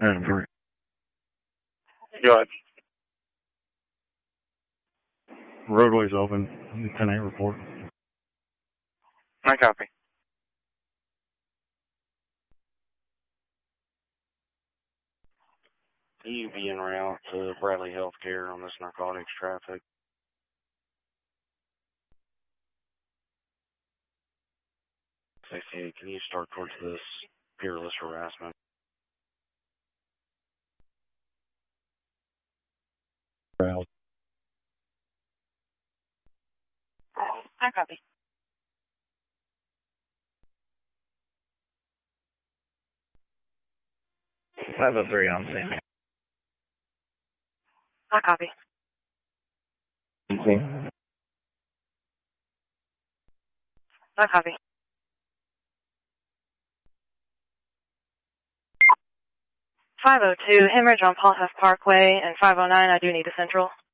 Adam 3. Go ahead. Roadway's open. 10-8 report. I copy. You be en route to Bradley Healthcare on this narcotics traffic. Hey, can you start towards this peerless harassment? I copy. Five oh three on scene. I copy. I copy. 502 Hemorrhage on Paul Huff Parkway and 509 I do need a central.